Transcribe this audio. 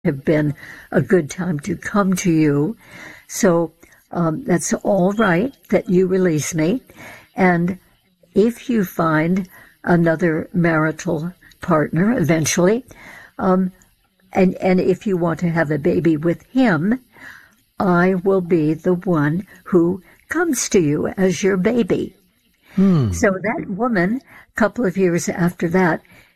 have been a good time to come to you. So that's all right that you release me. And if you find another marital partner eventually, and if you want to have a baby with him, I will be the one who comes to you as your baby. So that woman, a couple of years after that,